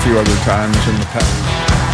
few other times in the past.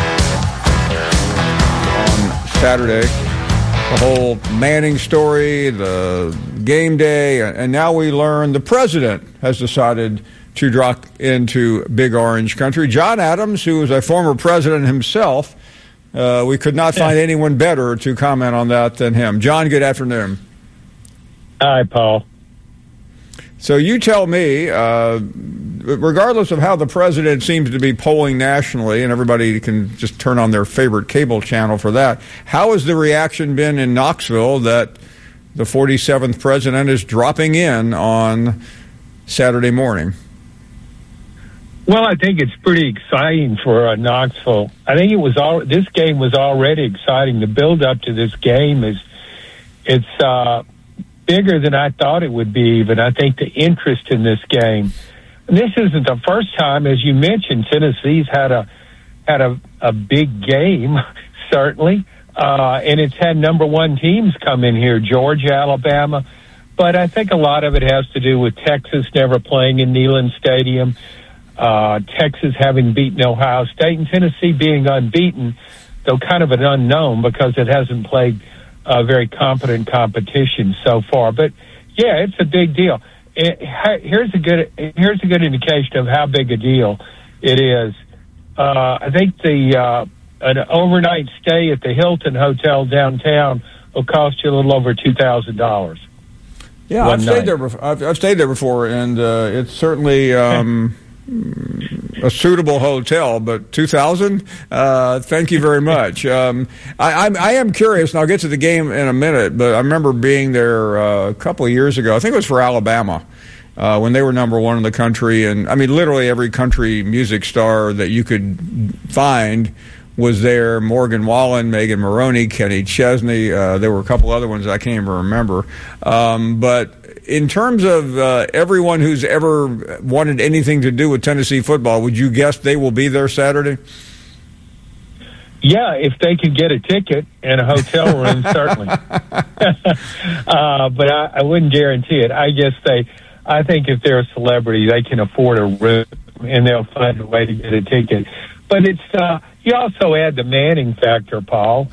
On Saturday, the whole Manning story, the game day, and now we learn the president has decided to drop into Big Orange Country. John Adams, who is a former president himself, we could not find anyone better to comment on that than him. John, good afternoon. Hi, Paul. So you tell me, regardless of how the president seems to be polling nationally, and everybody can just turn on their favorite cable channel for that, how has the reaction been in Knoxville that the 47th president is dropping in on Saturday morning? Well, I think it's pretty exciting for Knoxville. I think this game was already exciting. The build up to this game it's bigger than I thought it would be. Even I think the interest in this game. And this isn't the first time, as you mentioned, Tennessee's had a big game, certainly, and it's had number one teams come in here, Georgia, Alabama. But I think a lot of it has to do with Texas never playing in Neyland Stadium. Texas having beaten Ohio State, and Tennessee being unbeaten, though kind of an unknown because it hasn't played very competent competition so far. But yeah, it's a big deal. Here's a good indication of how big a deal it is. I think an overnight stay at the Hilton Hotel downtown will cost you a little over $2,000. Yeah, I've stayed there before, and it's certainly a suitable hotel, but $2,000? Thank you very much. I am curious, and I'll get to the game in a minute, but I remember being there a couple of years ago. I think it was for Alabama when they were number one in the country, and I mean literally every country music star that you could find was there. Morgan Wallen, Megan Moroney, Kenny Chesney. There were a couple other ones I can't even remember. But in terms of everyone who's ever wanted anything to do with Tennessee football, would you guess they will be there Saturday? Yeah, if they could get a ticket and a hotel room, certainly. But I wouldn't guarantee it. I think if they're a celebrity, they can afford a room and they'll find a way to get a ticket. But it's you also add the Manning factor, Paul.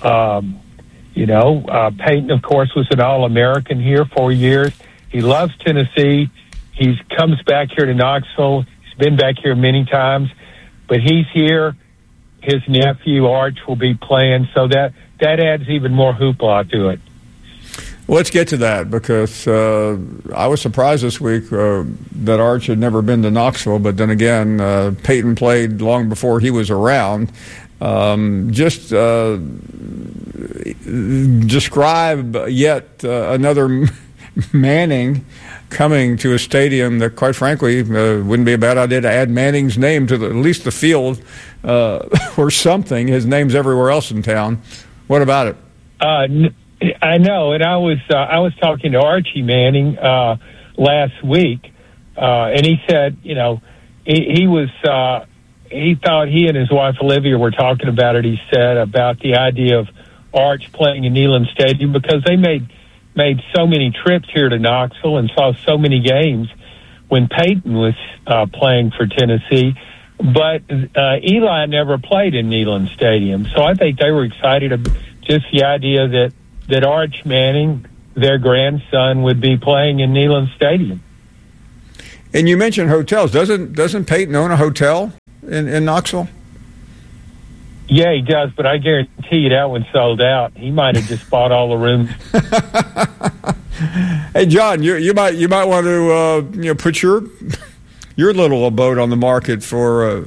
Peyton, of course, was an All-American here 4 years. He loves Tennessee. He comes back here to Knoxville. He's been back here many times, but he's here. His nephew, Arch, will be playing, so that adds even more hoopla to it. Well, let's get to that, because I was surprised this week that Arch had never been to Knoxville, but then again, Peyton played long before he was around. Describe yet another Manning coming to a stadium that, quite frankly, wouldn't be a bad idea to add Manning's name to at least the field or something. His name's everywhere else in town. What about it? I know, and I was talking to Archie Manning last week, and he said, he thought he and his wife Olivia were talking about it. He said about the idea of Arch playing in Neyland Stadium because they made so many trips here to Knoxville and saw so many games when Peyton was playing for Tennessee. But Eli never played in Neyland Stadium, so I think they were excited about just the idea that Arch Manning, their grandson, would be playing in Neyland Stadium. And you mentioned hotels. Doesn't Peyton own a hotel in Knoxville? Yeah, he does, but I guarantee you that one sold out. He might have just bought all the rooms. Hey, John, you might want to put your little abode on the market for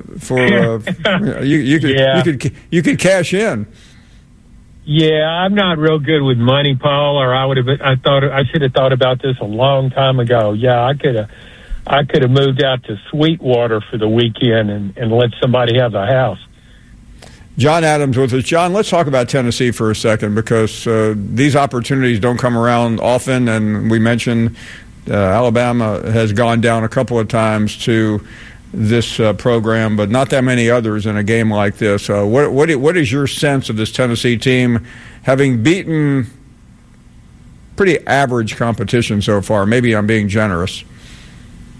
you could cash in. Yeah, I'm not real good with money, Paul. Or I should have thought about this a long time ago. Yeah, I could have moved out to Sweetwater for the weekend and let somebody have a house. John Adams with us. John, let's talk about Tennessee for a second, because these opportunities don't come around often, and we mentioned Alabama has gone down a couple of times to this program, but not that many others in a game like this. What is your sense of this Tennessee team, having beaten pretty average competition so far? Maybe I'm being generous.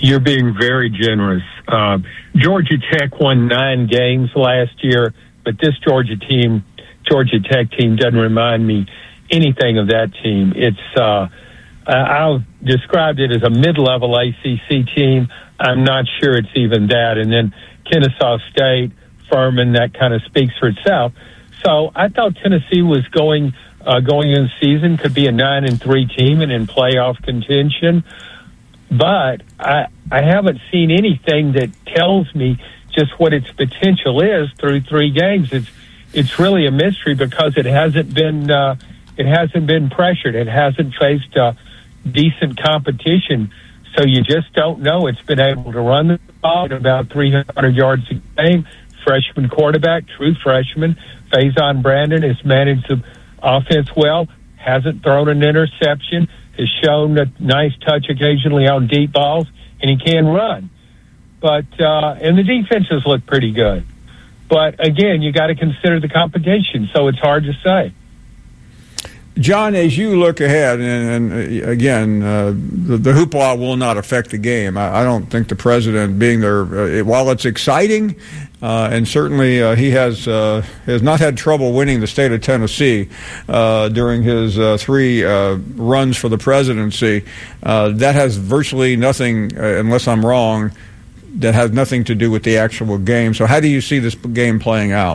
You're being very generous. Georgia Tech won 9 games last year, but this Georgia Tech team doesn't remind me anything of that team. It's I'll describe it as a mid-level ACC team. I'm not sure it's even that. And then Kennesaw State, Furman, that kind of speaks for itself. So I thought Tennessee was going in the season could be a 9-3 team and in playoff contention. But I haven't seen anything that tells me just what its potential is through 3 games. It's really a mystery because it hasn't been pressured. It hasn't faced decent competition. So you just don't know. It's been able to run the ball at about 300 yards a game. Freshman quarterback, true freshman, Faison Brandon has managed the offense well, hasn't thrown an interception, has shown a nice touch occasionally on deep balls, and he can run. But and the defenses look pretty good. But again, you got to consider the competition, so it's hard to say. John, as you look ahead, and again, the hoopla will not affect the game. I don't think the president being there, while it's exciting, and certainly he has not had trouble winning the state of Tennessee during his 3 runs for the presidency. That has virtually nothing, unless I'm wrong, that has nothing to do with the actual game. So how do you see this game playing out?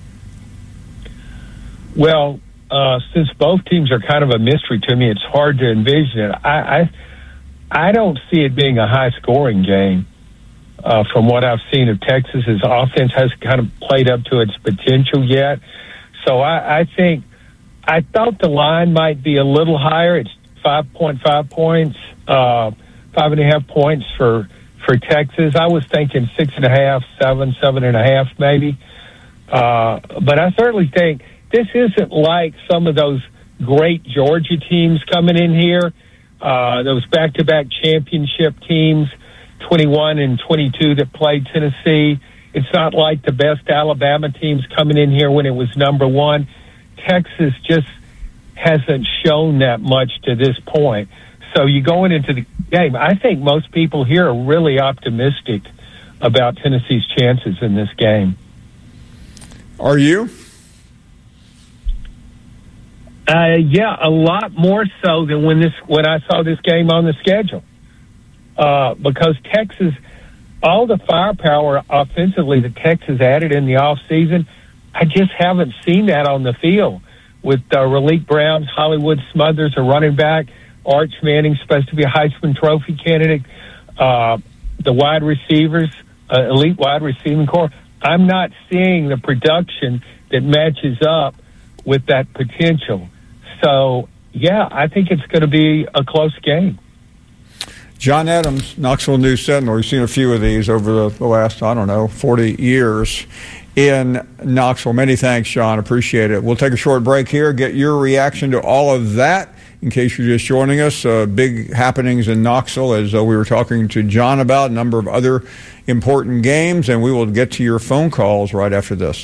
Well, since both teams are kind of a mystery to me, it's hard to envision it. I don't see it being a high-scoring game. From what I've seen of Texas's offense hasn't kind of played up to its potential yet. So I thought the line might be a little higher. It's 5.5 points, 5.5 points for Texas. I was thinking 6.5, 7.5 maybe. But I certainly think this isn't like some of those great Georgia teams coming in here, those back-to-back championship teams, 21 and 22 that played Tennessee. It's not like the best Alabama teams coming in here when it was number 1. Texas just hasn't shown that much to this point. So you going into the game, I think most people here are really optimistic about Tennessee's chances in this game. Are you? Yeah, a lot more so than when I saw this game on the schedule. Because Texas, all the firepower offensively that Texas added in the offseason, I just haven't seen that on the field. With Raleek Brown, Hollywood Smothers, a running back, Arch Manning supposed to be a Heisman Trophy candidate, the wide receivers, elite wide receiving core. I'm not seeing the production that matches up with that potential. So, yeah, I think it's going to be a close game. John Adams, Knoxville News Sentinel. We've seen a few of these over the last, 40 years in Knoxville. Many thanks, John. Appreciate it. We'll take a short break here, get your reaction to all of that. In case you're just joining us, big happenings in Knoxville, as we were talking to John about, a number of other important games, and we will get to your phone calls right after this.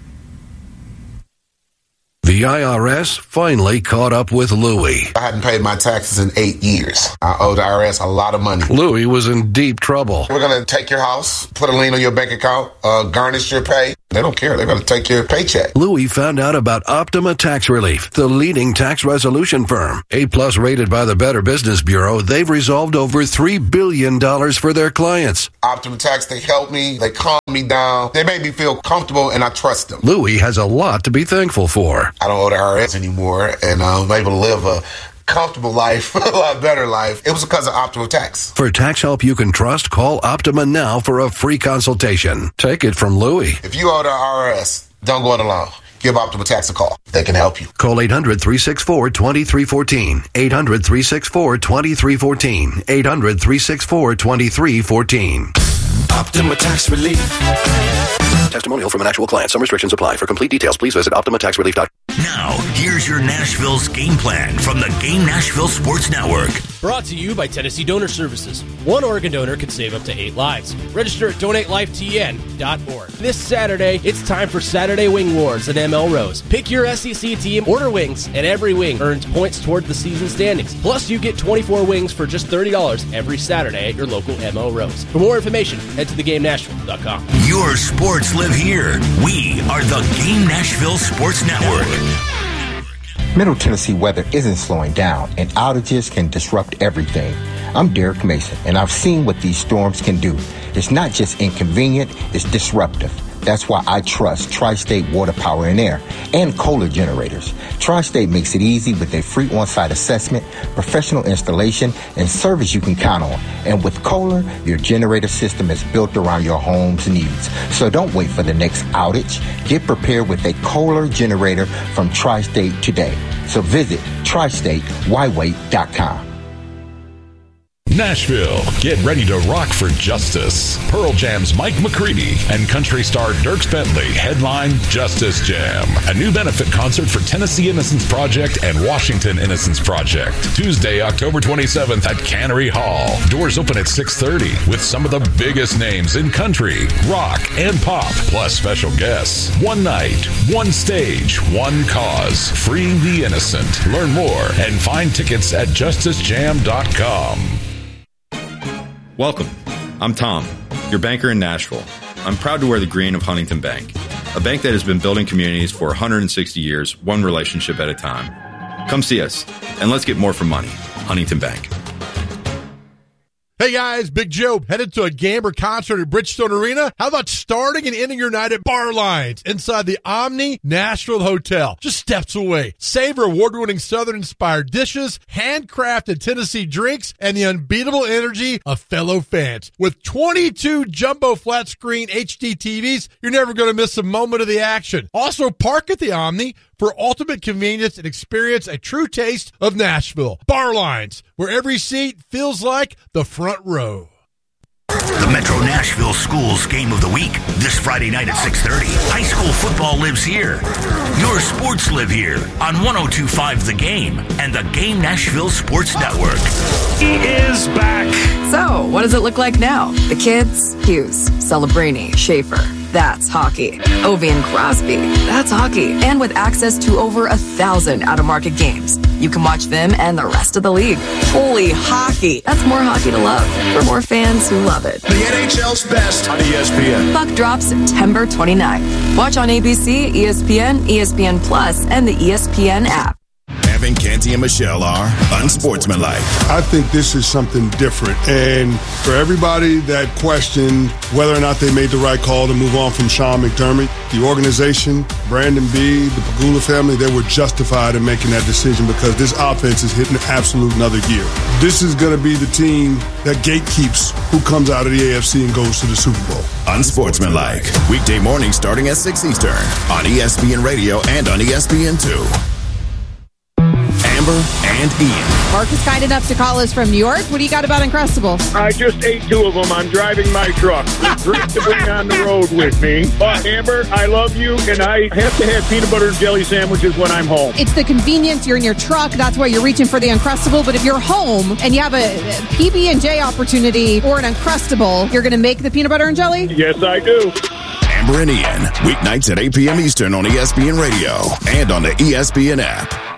The IRS finally caught up with Louie. I hadn't paid my taxes in 8 years. I owe the IRS a lot of money. Louie was in deep trouble. We're going to take your house, put a lien on your bank account, garnish your pay. They don't care. They're going to take your paycheck. Louie found out about Optima Tax Relief, the leading tax resolution firm. A-plus rated by the Better Business Bureau, they've resolved over $3 billion for their clients. Optima Tax, they help me. They calm me down. They make me feel comfortable, and I trust them. Louie has a lot to be thankful for. I don't owe the IRS anymore, and I'm able to live a comfortable life, a lot better life. It was because of Optima Tax. For tax help you can trust, call Optima now for a free consultation. Take it from Louie. If you owe the IRS, don't go it alone. Give Optima Tax a call. They can help you. Call 800-364-2314. 800-364-2314. 800-364-2314. Optima Tax Relief. Testimonial from an actual client. Some restrictions apply. For complete details, please visit OptimaTaxRelief.com. Now, here's your Nashville's game plan from the Game Nashville Sports Network. Brought to you by Tennessee Donor Services. One organ donor could save up to 8 lives. Register at donatelifetn.org. This Saturday, it's time for Saturday Wing Wars at ML Rose. Pick your SEC team, order wings, and every wing earns points toward the season standings. Plus, you get 24 wings for just $30 every Saturday at your local ML Rose. For more information, head to theGameNashville.com. Your sports live here. We are the Game Nashville Sports Network. Middle Tennessee weather isn't slowing down, and outages can disrupt everything. I'm Derek Mason, and I've seen what these storms can do. It's not just inconvenient, it's disruptive. That's why I trust Tri-State Water, Power, and Air and Kohler generators. Tri-State makes it easy with a free on-site assessment, professional installation, and service you can count on. And with Kohler, your generator system is built around your home's needs. So don't wait for the next outage. Get prepared with a Kohler generator from Tri-State today. So visit TriStateWhyWait.com. Nashville, get ready to rock for justice. Pearl Jam's Mike McCready and country star Dierks Bentley headline Justice Jam, a new benefit concert for Tennessee Innocence Project and Washington Innocence Project. Tuesday, October 27th at Cannery Hall. Doors open at 6:30 with some of the biggest names in country, rock, and pop, plus special guests. One night, one stage, one cause. Freeing the innocent. Learn more and find tickets at justicejam.com. Welcome. I'm Tom, your banker in Nashville. I'm proud to wear the green of Huntington Bank, a bank that has been building communities for 160 years, one relationship at a time. Come see us, and let's get more for money. Huntington Bank. Hey guys, Big Joe, headed to a game or concert at Bridgestone Arena? How about starting and ending your night at Bar Lines inside the Omni Nashville Hotel, just steps away? Savor award-winning Southern-inspired dishes, handcrafted Tennessee drinks, and the unbeatable energy of fellow fans. With 22 jumbo flat-screen HD TVs, you're never going to miss a moment of the action. Also, park at the Omni for ultimate convenience and experience a true taste of Nashville. Bar Lines, where every seat feels like the front row. The Metro Nashville Schools Game of the Week, this Friday night at 6:30. High school football lives here. Your sports live here on 102.5 The Game and the Game Nashville Sports Network. He is back. So, what does it look like now? The kids? Hughes, Celebrini, Schaefer. That's hockey. Ovi and Crosby. That's hockey. And with access to over 1,000 out-of-market games, you can watch them and the rest of the league. Holy hockey. That's more hockey to love for more fans who love it. The NHL's best on ESPN. Puck drops September 29th. Watch on ABC, ESPN, ESPN Plus, and the ESPN app. Evan, Canty, and Michelle are unsportsmanlike. I think this is something different. And for everybody that questioned whether or not they made the right call to move on from Sean McDermott, the organization, Brandon B., the Pagula family, they were justified in making that decision because this offense is hitting absolute another gear. This is going to be the team that gatekeeps who comes out of the AFC and goes to the Super Bowl. Unsportsmanlike. Weekday mornings starting at 6 Eastern on ESPN Radio and on ESPN2. Amber and Ian. Mark is kind enough to call us from New York. What do you got about Uncrustables? I just ate 2 of them. I'm driving my truck. It's great to bring on the road with me. But Amber, I love you, and I have to have peanut butter and jelly sandwiches when I'm home. It's the convenience. You're in your truck. That's why you're reaching for the Uncrustable. But if you're home and you have a PB&J opportunity or an Uncrustable, you're going to make the peanut butter and jelly? Yes, I do. Amber and Ian, weeknights at 8 p.m. Eastern on ESPN Radio and on the ESPN app.